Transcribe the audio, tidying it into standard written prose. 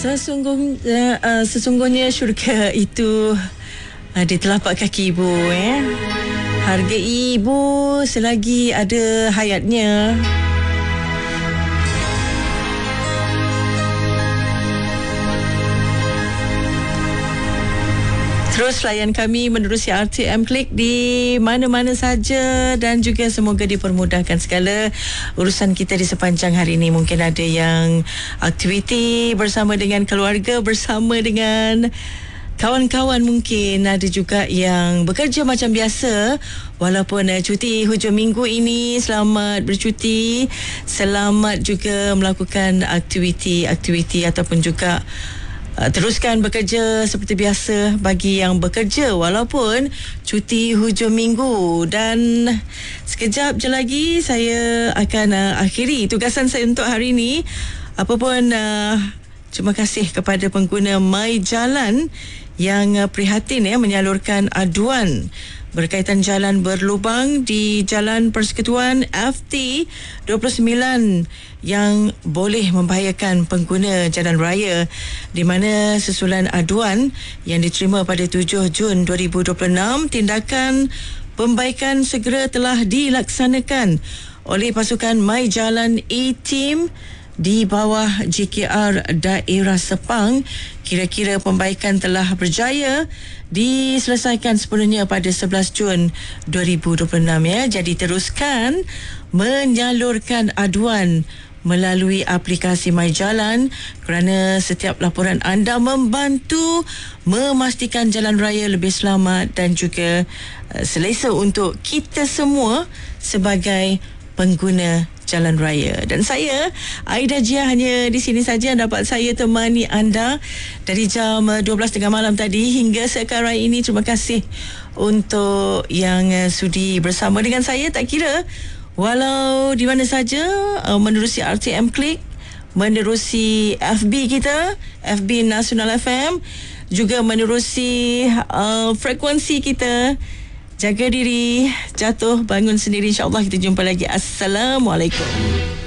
Sesungguhnya syurga itu di telapak kaki ibu. Harga ibu selagi ada hayatnya. Terus layan kami menerusi RTM Klik di mana-mana saja dan juga semoga dipermudahkan segala urusan kita di sepanjang hari ini. Mungkin ada yang aktiviti bersama dengan keluarga, bersama dengan kawan-kawan, mungkin ada juga yang bekerja macam biasa walaupun cuti hujung minggu ini. Selamat bercuti, selamat juga melakukan aktiviti ataupun juga teruskan bekerja seperti biasa bagi yang bekerja walaupun cuti hujung minggu. Dan sekejap je lagi saya akan akhiri tugasan saya untuk hari ini. Apapun terima kasih kepada pengguna MyJalan yang prihatin menyalurkan aduan berkaitan jalan berlubang di Jalan Persekutuan FT 29 yang boleh membahayakan pengguna jalan raya, di mana susulan aduan yang diterima pada 7 Jun 2026, tindakan pembaikan segera telah dilaksanakan oleh pasukan MyJalan A-Team di bawah JKR Daerah Sepang. Kira-kira pembaikan telah berjaya diselesaikan sepenuhnya pada 11 Jun 2026 Jadi teruskan menyalurkan aduan melalui aplikasi MyJalan kerana setiap laporan anda membantu memastikan jalan raya lebih selamat dan juga selesa untuk kita semua sebagai pengguna jalan raya. Dan saya, Aida Jia, hanya di sini saja dapat saya temani anda dari jam 12.30 malam tadi hingga sekarang ini. Terima kasih untuk yang sudi bersama dengan saya, tak kira walau di mana saja, menerusi RTM Klik, menerusi FB kita, FB Nasional FM, juga menerusi frekuensi kita. Jaga diri, jatuh bangun sendiri. InsyaAllah kita jumpa lagi. Assalamualaikum.